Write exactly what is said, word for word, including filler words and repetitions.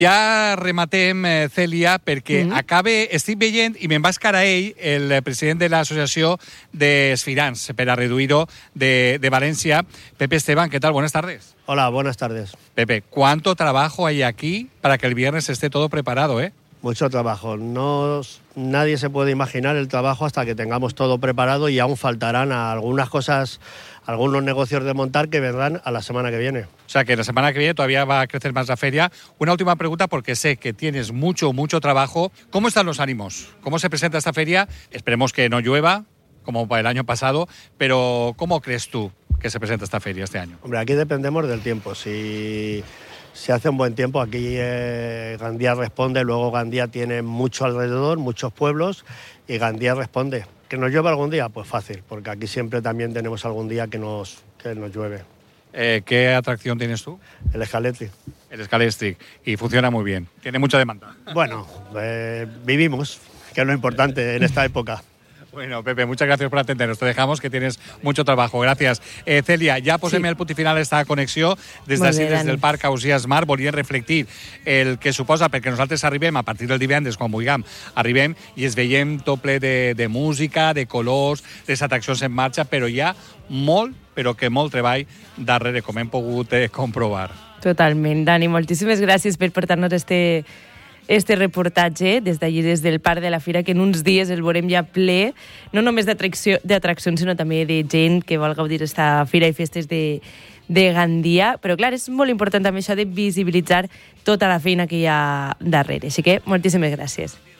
Ja rematem, eh, Cèlia, perquè mm-hmm. acabe, estic veient, i me'n va escar a ell, el president de l'Associació d'Esfirants per a Reduir-ho de, de València, Pepe Esteban. ¿Qué tal? Buenas tardes. Hola, buenas tardes. Pepe, ¿cuánto trabajo hay aquí para que el viernes esté todo preparado, eh? Mucho trabajo. No, nadie se puede imaginar el trabajo hasta que tengamos todo preparado y aún faltarán algunas cosas, algunos negocios de montar que vendrán a la semana que viene. O sea, que la semana que viene todavía va a crecer más la feria. Una última pregunta, porque sé que tienes mucho, mucho trabajo. ¿Cómo están los ánimos? ¿Cómo se presenta esta feria? Esperemos que no llueva, como para el año pasado, pero ¿cómo crees tú que se presenta esta feria este año? Hombre, aquí dependemos del tiempo. Si... Se hace un buen tiempo, aquí eh, Gandía responde, luego Gandía tiene mucho alrededor, muchos pueblos, y Gandía responde. ¿Que nos llueve algún día? Pues fácil, porque aquí siempre también tenemos algún día que nos, que nos llueve. Eh, ¿Qué atracción tienes tú? El Escaletri. El Scalestric, y funciona muy bien, tiene mucha demanda. Bueno, eh, vivimos, que es lo importante en esta época. Bueno, Pepe, muchas gracias por atendernos. Te dejamos, que tienes mucho trabajo. Gracias. Eh, Cèlia, ja posem sí. el punt final a esta connexió. Des d'ací, des del Parc Ausiàs Mar, volíem reflectir el que suposa, perquè nosaltres arribem a partir del divendres, quan vulguem, arribem i es veiem tot ple de, de música, de colors, les atraccions en marxa, però hi ha molt, però que molt treball darrere, com hem pogut eh, comprovar. Totalment. Dani, moltíssimes gràcies per portar-nos este... este reportatge des d'allí, des del Parc de la Fira, que en uns dies el veurem ja ple, no només d'atraccions, sinó també de gent que vol gaudir d'esta Fira i Festes de, de Gandia. Però, clar, és molt important també això de visibilitzar tota la feina que hi ha darrere. Així que, moltíssimes gràcies.